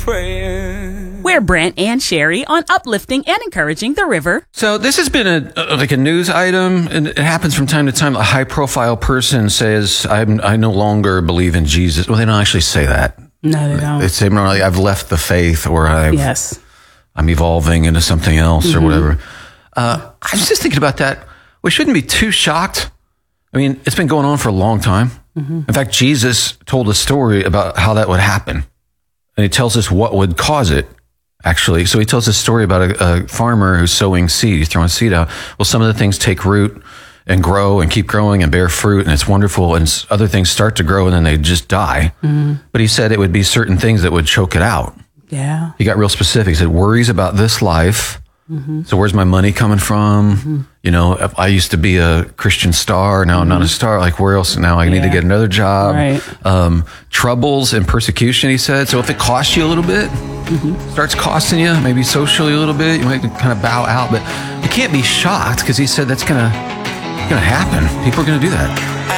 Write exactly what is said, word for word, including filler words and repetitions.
praying. We're Brent and Sherry on uplifting and encouraging the river. So this has been a, a like a news item, and it happens from time to time. A high-profile person says, "I'm I no longer believe in Jesus." Well, they don't actually say that. No, they don't. They say, "No, I've left the faith," or "I've Yes. I'm evolving into something else," Mm-hmm. or whatever. Uh, I was just thinking about that. We shouldn't be too shocked. I mean, it's been going on for a long time. Mm-hmm. In fact, Jesus told a story about how that would happen, and he tells us what would cause it. Actually, so he tells a story about a, a farmer who's sowing seed. He's throwing seed out. Well, some of the things take root and grow and keep growing and bear fruit, and it's wonderful. And other things start to grow, and then they just die. Mm-hmm. But he said it would be certain things that would choke it out. Yeah. He got real specific. He said, worries about this life. Mm-hmm. So where's my money coming from? Mm-hmm. You know, if I used to be a Christian star. Now mm-hmm. I'm not a star. Like, where else? Now I need yeah. to get another job. Right. Um, troubles and persecution, he said. So if it costs you a little bit, mm-hmm. starts costing you, maybe socially a little bit, you might kind of bow out. But you can't be shocked, because he said that's going to going to happen. People are going to do that.